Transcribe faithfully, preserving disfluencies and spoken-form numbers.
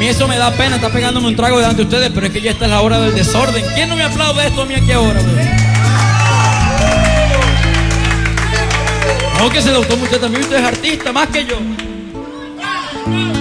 mí eso me da pena, está pegándome un trago delante de ustedes, pero es que ya esta es la hora del desorden. ¿Quién no me aplaude esto a mí aquí ahora, bro? No, que se lo gustó mucho también, usted es artista más que yo.